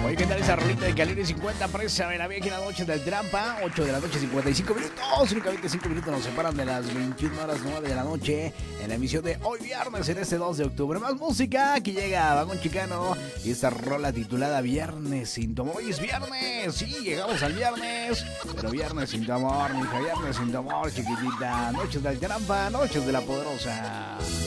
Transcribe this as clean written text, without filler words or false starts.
Oye, ¿qué tal esa rolita de Calibre 50? Préstame la vieja en las noches del Trampa. 8 de la noche, 55 minutos. Únicamente 5 minutos nos separan de las 21 horas 9 de la noche. En la emisión de hoy viernes, en este 2 de octubre. Más música que llega a Vagón Chicano. Y esta rola titulada Viernes sin tu amor. Hoy es viernes. Sí, llegamos al viernes. Pero viernes sin tu amor, mija. Viernes sin tu amor, chiquitita. Noches del Trampa, noches de la Poderosa.